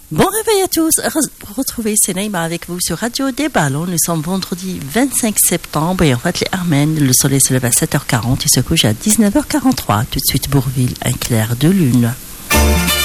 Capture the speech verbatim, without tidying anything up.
Bon réveil à tous. Heureuse de retrouver Senaïma avec vous sur Radio des Ballons. Nous sommes vendredi vingt-cinq septembre et en fait les Armènes, le soleil se lève à sept heures quarante et se couche à dix-neuf heures quarante-trois. Tout de suite Bourvil, un clair de lune.